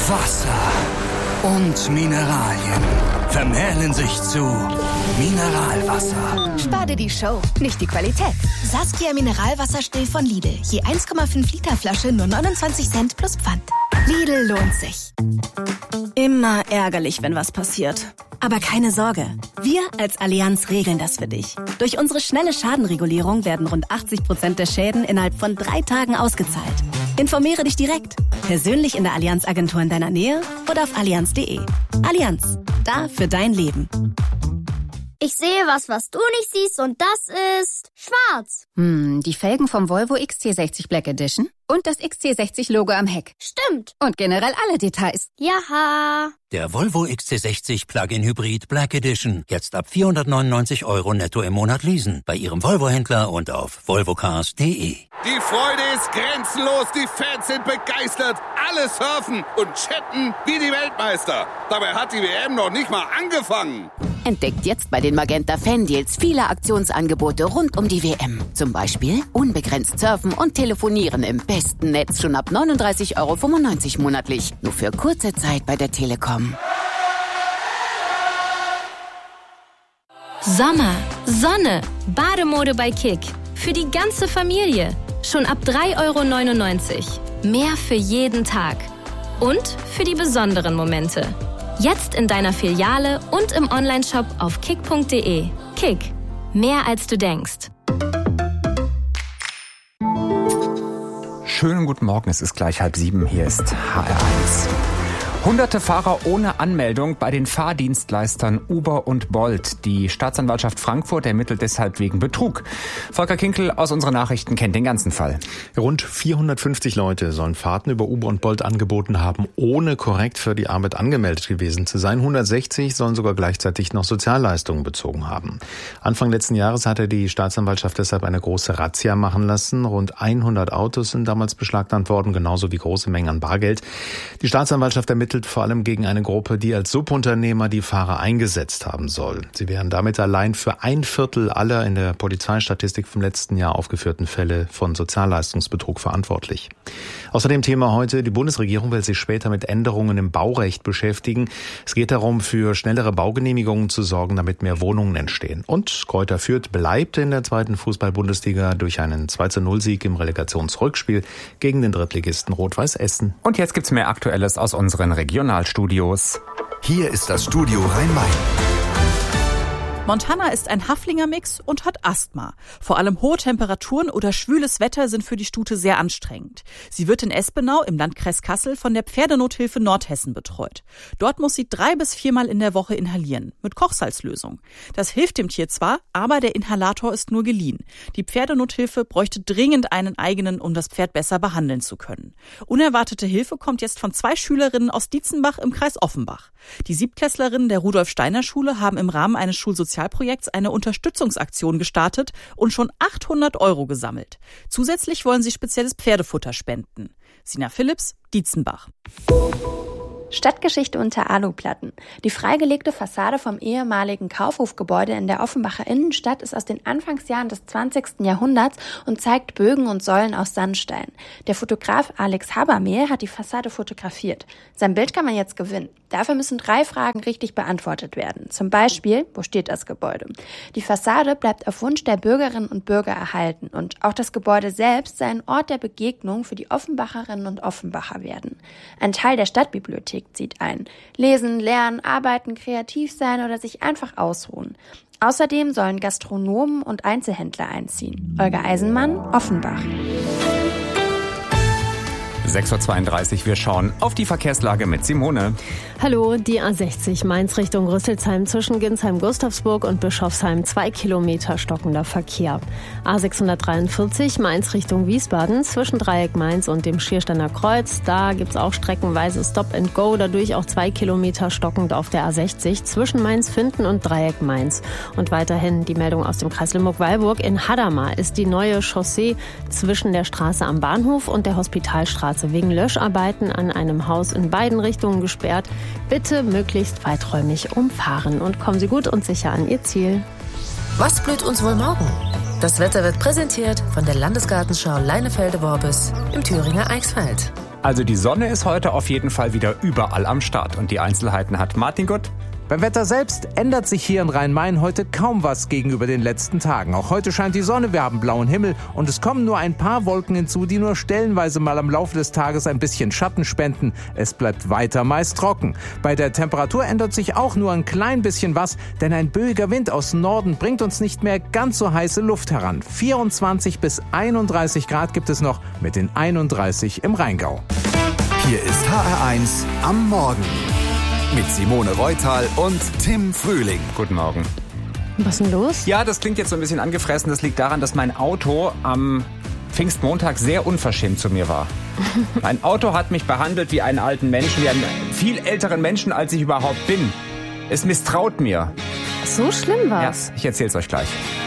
Wasser und Mineralien vermählen sich zu Mineralwasser. Spar dir die Show, nicht die Qualität. Saskia Mineralwasserstill von Lidl. Je 1,5 Liter Flasche nur 29 Cent plus Pfand. Lidl lohnt sich. Immer ärgerlich, wenn was passiert. Aber keine Sorge, wir als Allianz regeln das für dich. Durch unsere schnelle Schadenregulierung werden rund 80% der Schäden innerhalb von 3 Tagen ausgezahlt. Informiere dich direkt, persönlich in der Allianz-Agentur in deiner Nähe oder auf allianz.de. Allianz, da für dein Leben. Ich sehe was du nicht siehst und das ist schwarz. Die Felgen vom Volvo XC60 Black Edition und das XC60-Logo am Heck. Stimmt. Und generell alle Details. Jaha. Der Volvo XC60 Plug-in Hybrid Black Edition. Jetzt ab 499 € netto im Monat leasen. Bei Ihrem Volvo-Händler und auf volvocars.de. Die Freude ist grenzenlos. Die Fans sind begeistert. Alle surfen und chatten wie die Weltmeister. Dabei hat die WM noch nicht mal angefangen. Entdeckt jetzt bei den Magenta Fan-Deals viele Aktionsangebote rund um die WM. Zum Beispiel unbegrenzt surfen und telefonieren im besten Netz schon ab 39,95 € monatlich. Nur für kurze Zeit bei der Telekom. Sommer, Sonne, Bademode bei Kick. Für die ganze Familie. Schon ab 3,99 €. Mehr für jeden Tag. Und für die besonderen Momente. Jetzt in deiner Filiale und im Onlineshop auf kick.de. Kick. Mehr als du denkst. Schönen guten Morgen, es ist gleich 6:30. Hier ist HR1. Hunderte Fahrer ohne Anmeldung bei den Fahrdienstleistern Uber und Bolt. Die Staatsanwaltschaft Frankfurt ermittelt deshalb wegen Betrug. Volker Kinkel aus unseren Nachrichten kennt den ganzen Fall. Rund 450 Leute sollen Fahrten über Uber und Bolt angeboten haben, ohne korrekt für die Arbeit angemeldet gewesen zu sein. 160 sollen sogar gleichzeitig noch Sozialleistungen bezogen haben. Anfang letzten Jahres hatte die Staatsanwaltschaft deshalb eine große Razzia machen lassen. Rund 100 Autos sind damals beschlagnahmt worden, genauso wie große Mengen an Bargeld. Die Staatsanwaltschaft ermittelt vor allem gegen eine Gruppe, die als Subunternehmer die Fahrer eingesetzt haben soll. Sie wären damit allein für 1/4 aller in der Polizeistatistik vom letzten Jahr aufgeführten Fälle von Sozialleistungsbetrug verantwortlich. Außerdem Thema heute, die Bundesregierung will sich später mit Änderungen im Baurecht beschäftigen. Es geht darum, für schnellere Baugenehmigungen zu sorgen, damit mehr Wohnungen entstehen. Und Greuther Fürth bleibt in der 2. Fußball-Bundesliga durch einen 2:0-Sieg im Relegationsrückspiel gegen den Drittligisten Rot-Weiß Essen. Und jetzt gibt's mehr Aktuelles aus unseren Regionalstudios. Hier ist das Studio Rhein-Main. Montana ist ein Haflinger-Mix und hat Asthma. Vor allem hohe Temperaturen oder schwüles Wetter sind für die Stute sehr anstrengend. Sie wird in Espenau im Landkreis Kassel von der Pferdenothilfe Nordhessen betreut. Dort muss sie 3 bis 4 Mal in der Woche inhalieren, mit Kochsalzlösung. Das hilft dem Tier zwar, aber der Inhalator ist nur geliehen. Die Pferdenothilfe bräuchte dringend einen eigenen, um das Pferd besser behandeln zu können. Unerwartete Hilfe kommt jetzt von 2 Schülerinnen aus Dietzenbach im Kreis Offenbach. Die Siebtklässlerinnen der Rudolf-Steiner-Schule haben im Rahmen eines Schulsozialprojekts eine Unterstützungsaktion gestartet und schon 800 € gesammelt. Zusätzlich wollen sie spezielles Pferdefutter spenden. Sina Philipps, Dietzenbach. Stadtgeschichte unter Aluplatten. Die freigelegte Fassade vom ehemaligen Kaufhofgebäude in der Offenbacher Innenstadt ist aus den Anfangsjahren des 20. Jahrhunderts und zeigt Bögen und Säulen aus Sandstein. Der Fotograf Alex Habermehl hat die Fassade fotografiert. Sein Bild kann man jetzt gewinnen. Dafür müssen 3 Fragen richtig beantwortet werden. Zum Beispiel, wo steht das Gebäude? Die Fassade bleibt auf Wunsch der Bürgerinnen und Bürger erhalten und auch das Gebäude selbst sei ein Ort der Begegnung für die Offenbacherinnen und Offenbacher werden. Ein Teil der Stadtbibliothek zieht ein. Lesen, lernen, arbeiten, kreativ sein oder sich einfach ausruhen. Außerdem sollen Gastronomen und Einzelhändler einziehen. Olga Eisenmann, Offenbach. 6:32 Uhr, wir schauen auf die Verkehrslage mit Simone. Hallo, die A60 Mainz Richtung Rüsselsheim zwischen Ginsheim-Gustavsburg und Bischofsheim 2 Kilometer stockender Verkehr. A643 Mainz Richtung Wiesbaden zwischen Dreieck Mainz und dem Schiersteiner Kreuz. Da gibt's auch streckenweise Stop and Go, dadurch auch 2 Kilometer stockend auf der A60 zwischen Mainz-Finden und Dreieck Mainz. Und weiterhin die Meldung aus dem Kreis Limburg-Weilburg. In Hadamar ist die neue Chaussee zwischen der Straße am Bahnhof und der Hospitalstraße wegen Löscharbeiten an einem Haus in beiden Richtungen gesperrt. Bitte möglichst weiträumig umfahren und kommen Sie gut und sicher an Ihr Ziel. Was blüht uns wohl morgen? Das Wetter wird präsentiert von der Landesgartenschau Leinefelde-Worbis im Thüringer Eichsfeld. Also die Sonne ist heute auf jeden Fall wieder überall am Start. Und die Einzelheiten hat Martin Gott. Beim Wetter selbst ändert sich hier in Rhein-Main heute kaum was gegenüber den letzten Tagen. Auch heute scheint die Sonne, wir haben blauen Himmel und es kommen nur ein paar Wolken hinzu, die nur stellenweise mal am Laufe des Tages ein bisschen Schatten spenden. Es bleibt weiter meist trocken. Bei der Temperatur ändert sich auch nur ein klein bisschen was, denn ein böiger Wind aus Norden bringt uns nicht mehr ganz so heiße Luft heran. 24 bis 31 Grad gibt es noch mit den 31 im Rheingau. Hier ist HR1 am Morgen. Mit Simone Reutal und Tim Frühling. Guten Morgen. Was ist denn los? Ja, das klingt jetzt so ein bisschen angefressen. Das liegt daran, dass mein Auto am Pfingstmontag sehr unverschämt zu mir war. Mein Auto hat mich behandelt wie einen alten Menschen, wie einen viel älteren Menschen, als ich überhaupt bin. Es misstraut mir. So schlimm war's? Ja, ich erzähl's euch gleich.